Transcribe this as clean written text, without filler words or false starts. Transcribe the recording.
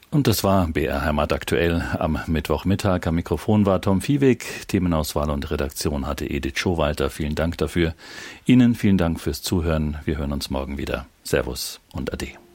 Und das war BR Heimat aktuell am Mittwochmittag. Am Mikrofon war Tom Viehweg. Themenauswahl und Redaktion hatte Edith Schowalter. Vielen Dank dafür. Ihnen vielen Dank fürs Zuhören. Wir hören uns morgen wieder. Servus und Ade.